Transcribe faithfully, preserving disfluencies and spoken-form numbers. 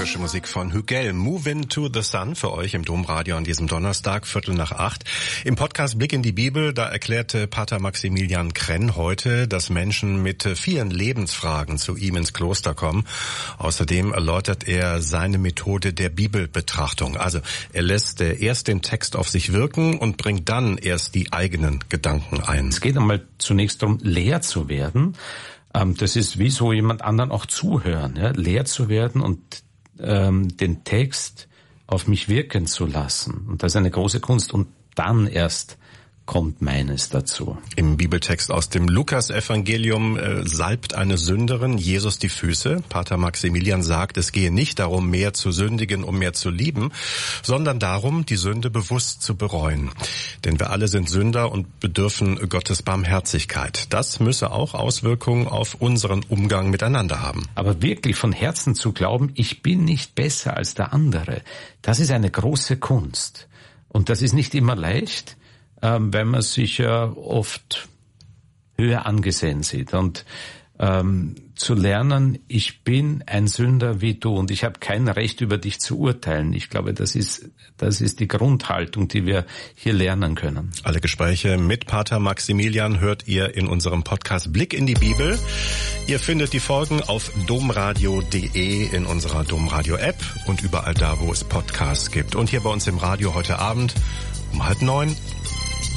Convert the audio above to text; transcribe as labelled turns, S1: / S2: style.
S1: frische Musik von Hugel. Move into the Sun für euch im Domradio an diesem Donnerstag, Viertel nach acht. Im Podcast Blick in die Bibel, da erklärte Pater Maximilian Krenn heute, dass Menschen mit vielen Lebensfragen zu ihm ins Kloster kommen. Außerdem erläutert er seine Methode der Bibelbetrachtung. Also er lässt erst den Text auf sich wirken und bringt dann erst die eigenen Gedanken ein.
S2: Es geht einmal zunächst darum, leer zu werden. Das ist wie so jemand anderen auch zuhören, ja? Leer zu werden und ähm, den Text auf mich wirken zu lassen. Und das ist eine große Kunst. Und dann erst kommt meines dazu.
S1: Im Bibeltext aus dem Lukas-Evangelium äh, salbt eine Sünderin Jesus die Füße. Pater Maximilian sagt, es gehe nicht darum, mehr zu sündigen, um mehr zu lieben, sondern darum, die Sünde bewusst zu bereuen. Denn wir alle sind Sünder und bedürfen Gottes Barmherzigkeit. Das müsse auch Auswirkungen auf unseren Umgang miteinander haben.
S2: Aber wirklich von Herzen zu glauben, ich bin nicht besser als der andere, das ist eine große Kunst. Und das ist nicht immer leicht, weil man sich ja oft höher angesehen sieht. Und ähm, zu lernen, ich bin ein Sünder wie du und ich habe kein Recht, über dich zu urteilen. Ich glaube, das ist das ist die Grundhaltung, die wir hier lernen können.
S1: Alle Gespräche mit Pater Maximilian hört ihr in unserem Podcast Blick in die Bibel. Ihr findet die Folgen auf domradio punkt de, in unserer Domradio-App und überall da, wo es Podcasts gibt. Und hier bei uns im Radio heute Abend um halb neun